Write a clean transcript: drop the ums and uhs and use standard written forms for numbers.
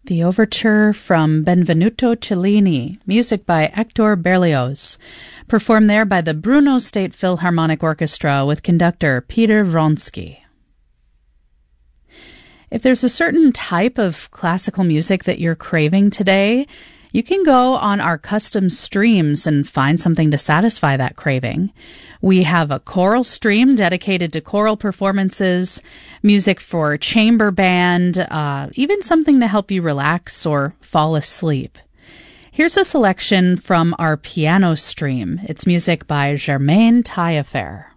The overture from Benvenuto Cellini, music by Hector Berlioz, performed there by the Brno State Philharmonic Orchestra with conductor Peter Vronsky. If there's a certain type of classical music that you're craving today, you can go on our custom streams and find something to satisfy that craving. We have a choral stream dedicated to choral performances, music for chamber band, even something to help you relax or fall asleep. Here's a selection from our piano stream. It's music by Germaine Taillefer.